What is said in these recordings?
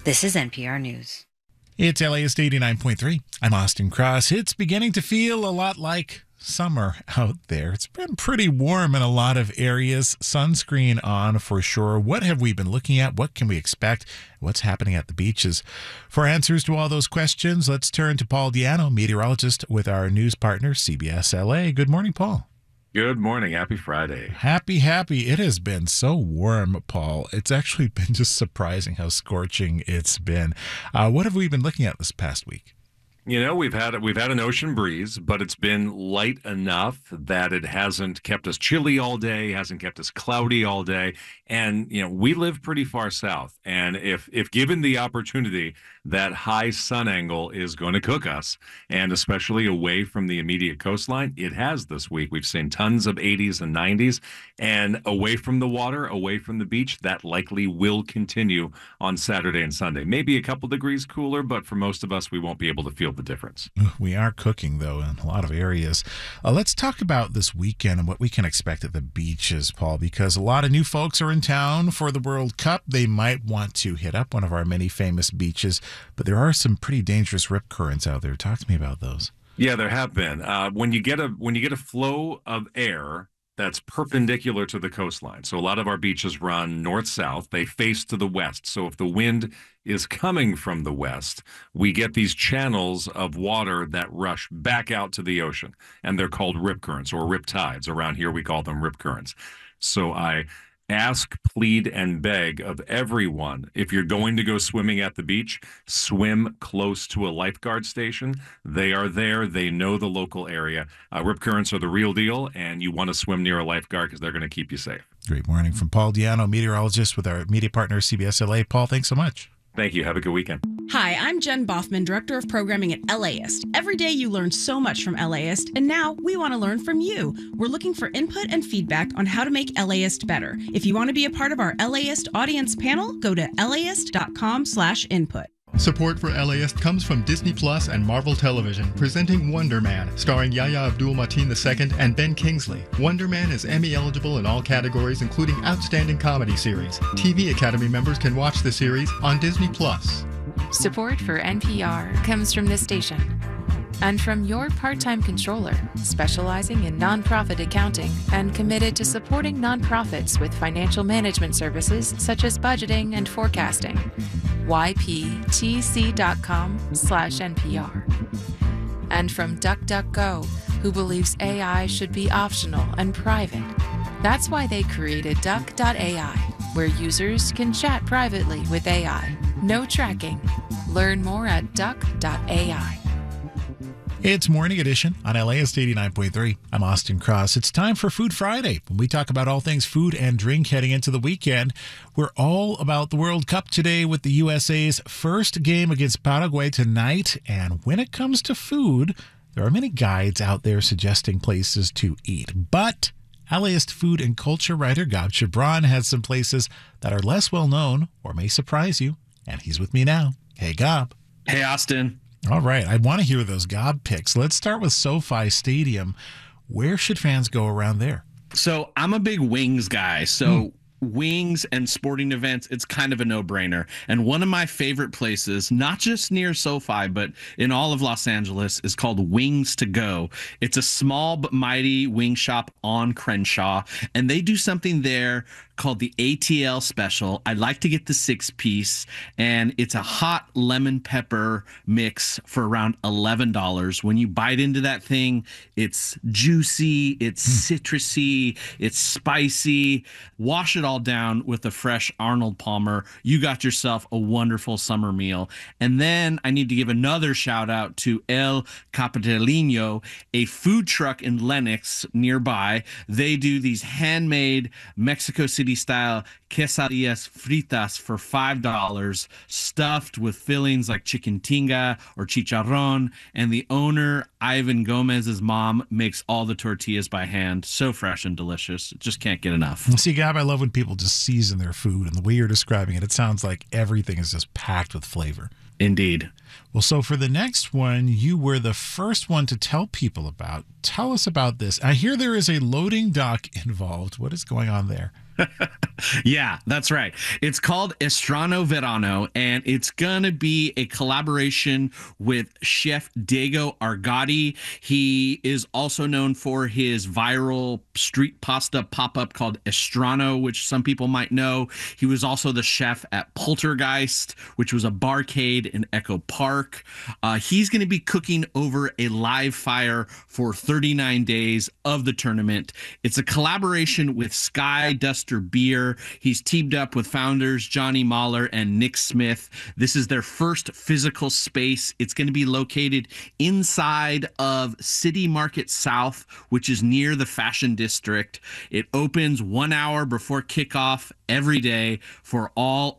This is NPR News. It's LAist 89.3. I'm Austin Cross. It's beginning to feel a lot like summer out there. It's been pretty warm in a lot of areas. Sunscreen on for sure. What have we been looking at? What can we expect? What's happening at the beaches? For answers to all those questions, let's turn to Paul Diano, meteorologist with our news partner, CBS LA. Good morning, Paul. Good morning. Happy Friday. Happy. It has been so warm, Paul. It's actually been just surprising how scorching it's been. What have we been looking at this past week? You know, we've had an ocean breeze, but it's been light enough that it hasn't kept us chilly all day, hasn't kept us cloudy all day. And, you know, we live pretty far south. And if given the opportunity, that high sun angle is going to cook us, and especially away from the immediate coastline. It has this week. We've seen tons of 80s and 90s, and away from the water, away from the beach, that likely will continue on Saturday and Sunday. Maybe a couple degrees cooler, but for most of us, we won't be able to feel the difference. We are cooking, though, in a lot of areas. Let's talk about this weekend and what we can expect at the beaches, Paul, because a lot of new folks are in town for the World Cup. They might want to hit up one of our many famous beaches, but there are some pretty dangerous rip currents out there. Talk to me about those. Yeah, there have been. When you get a flow of air that's perpendicular to the coastline. So a lot of our beaches run north-south. They face to the west. So if the wind is coming from the west, we get these channels of water that rush back out to the ocean, and they're called rip currents or rip tides. Around here, we call them rip currents. So I ask, plead, and beg of everyone, if you're going to go swimming at the beach, swim close to a lifeguard station. They are there. They know the local area. Rip currents are the real deal, and you want to swim near a lifeguard because they're going to keep you safe. Great morning from Paul Diano, meteorologist with our media partner, CBS LA. Paul, thanks so much. Thank you. Have a good weekend. Hi, I'm Jen Boffman, Director of Programming at LAist. Every day you learn so much from LAist, and now we want to learn from you. We're looking for input and feedback on how to make LAist better. If you want to be a part of our LAist audience panel, go to laist.com/input. Support for LAist comes from Disney Plus and Marvel Television, presenting Wonder Man, starring Yahya Abdul-Mateen II and Ben Kingsley. Wonder Man is Emmy eligible in all categories, including Outstanding Comedy Series. TV Academy members can watch the series on Disney Plus. Support for NPR comes from this station and from your part-time controller, specializing in nonprofit accounting and committed to supporting nonprofits with financial management services such as budgeting and forecasting. yptc.com/NPR. And from DuckDuckGo, who believes AI should be optional and private. That's why they created Duck.ai, where users can chat privately with AI. No tracking. Learn more at Duck.ai. It's Morning Edition on LAist 89.3. I'm Austin Cross. It's time for Food Friday. When we talk about all things food and drink heading into the weekend, we're all about the World Cup today with the USA's first game against Paraguay tonight. And when it comes to food, there are many guides out there suggesting places to eat. But LAist food and culture writer Gab Chabran has some places that are less well known or may surprise you. And he's with me now. Hey, Gab. Hey, Austin. All right. I want to hear those Gob picks. Let's start with SoFi Stadium. Where should fans go around there? So I'm a big wings guy. So wings and sporting events, it's kind of a no-brainer. And one of my favorite places, not just near SoFi, but in all of Los Angeles, is called Wings to Go. It's a small but mighty wing shop on Crenshaw, and they do something there called the ATL special. I like to get the 6-piece, and it's a hot lemon pepper mix for around $11. When you bite into that thing, it's juicy, it's citrusy, it's spicy. Wash it all down with a fresh Arnold Palmer. You got yourself a wonderful summer meal. And then I need to give another shout out to El Capitalino, a food truck in Lenox nearby. They do these handmade Mexico City style quesadillas fritas for $5, stuffed with fillings like chicken tinga or chicharron. And the owner, Ivan Gomez's mom, makes all the tortillas by hand. So fresh and delicious. Just can't get enough. See, Gab, I love when people just season their food, and the way you're describing it, it sounds like everything is just packed with flavor. Indeed. Well, so for the next one, you were the first one to tell people about. Tell us about this. I hear there is a loading dock involved. What is going on there? Yeah, that's right. It's called Estrano Verano, and it's going to be a collaboration with chef Diego Argati. He is also known for his viral street pasta pop-up called Estrano, which some people might know. He was also the chef at Poltergeist, which was a barcade in Echo Park. He's going to be cooking over a live fire for 39 days of the tournament. It's a collaboration with Sky Duster Beer. He's teamed up with founders Johnny Mahler and Nick Smith. This is their first physical space. It's going to be located inside of City Market South, which is near the Fashion District. It opens 1 hour before kickoff every day for all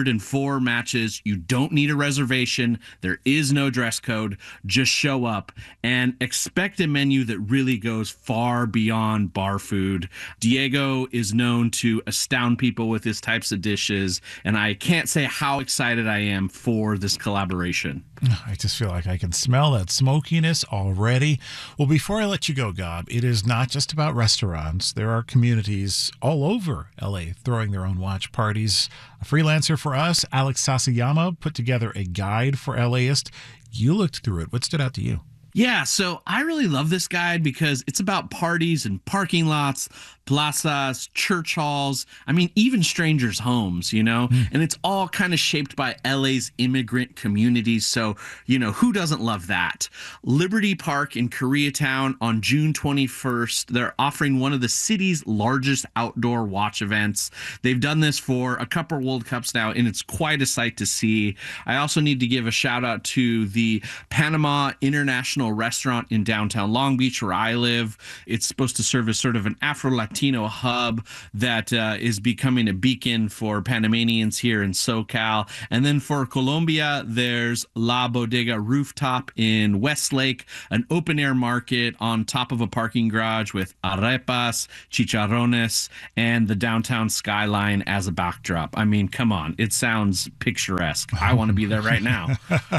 104 matches. You don't need a reservation. There is no dress code. Just show up and expect a menu that really goes far beyond bar food. Diego is known to astound people with his types of dishes, and I can't say how excited I am for this collaboration. I just feel like I can smell that smokiness already. Well, before I let you go, Gob, it is not just about restaurants. There are communities all over LA throwing their own watch parties. A freelancer for us, Alex Sasayama, put together a guide for LAist. You looked through it. What stood out to you? Yeah, so I really love this guide because it's about parties and parking lots, plazas, church halls, I mean, even strangers' homes, you know, and it's all kind of shaped by LA's immigrant communities. So, you know, who doesn't love that? Liberty Park in Koreatown on June 21st, they're offering one of the city's largest outdoor watch events. They've done this for a couple World Cups now, and it's quite a sight to see. I also need to give a shout out to the Panama International Restaurant in downtown Long Beach, where I live. It's supposed to serve as sort of an Afro-Latino hub that is becoming a beacon for Panamanians here in SoCal. And then for Colombia, there's La Bodega Rooftop in Westlake, an open-air market on top of a parking garage with arepas, chicharrones, and the downtown skyline as a backdrop. I mean, come on. It sounds picturesque. I want to be there right now.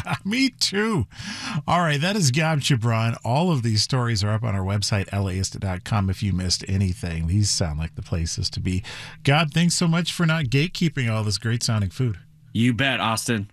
Me too. All right, that is Gab Gibran. All of these stories are up on our website, laist.com, if you missed anything. These sound like the places to be. God, thanks so much for not gatekeeping all this great sounding food. You bet, Austin.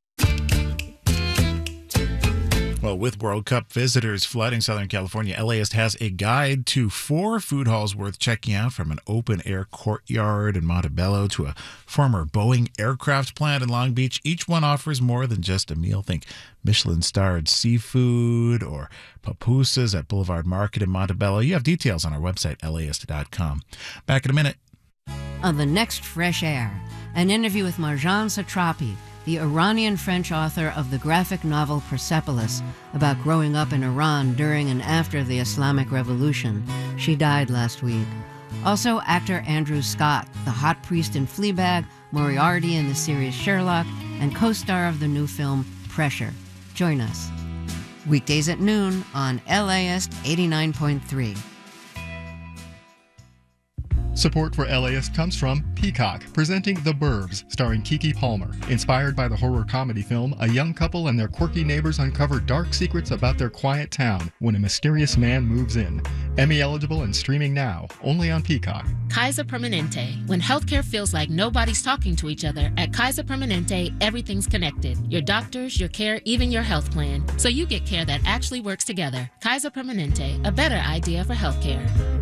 Well, with World Cup visitors flooding Southern California, LAist has a guide to 4 food halls worth checking out, from an open-air courtyard in Montebello to a former Boeing aircraft plant in Long Beach. Each one offers more than just a meal. Think Michelin-starred seafood or pupusas at Boulevard Market in Montebello. You have details on our website, laist.com. Back in a minute. On the next Fresh Air, an interview with Marjane Satrapi, the Iranian-French author of the graphic novel Persepolis, about growing up in Iran during and after the Islamic Revolution. She died last week. Also, actor Andrew Scott, the hot priest in Fleabag, Moriarty in the series Sherlock, and co-star of the new film Pressure. Join us. Weekdays at noon on LAist 89.3. Support for LAist comes from Peacock, presenting The Burbs, starring Keke Palmer. Inspired by the horror comedy film, a young couple and their quirky neighbors uncover dark secrets about their quiet town when a mysterious man moves in. Emmy eligible and streaming now, only on Peacock. Kaiser Permanente. When healthcare feels like nobody's talking to each other, at Kaiser Permanente, everything's connected. Your doctors, your care, even your health plan. So you get care that actually works together. Kaiser Permanente, a better idea for healthcare.